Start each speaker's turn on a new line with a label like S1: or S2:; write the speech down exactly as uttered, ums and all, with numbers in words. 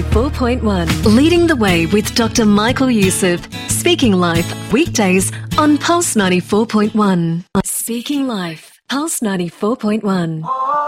S1: ninety-four point one. Leading the Way with Doctor Michael Youssef. Speaking Life, weekdays on Pulse ninety-four point one. Speaking Life, Pulse ninety-four point one.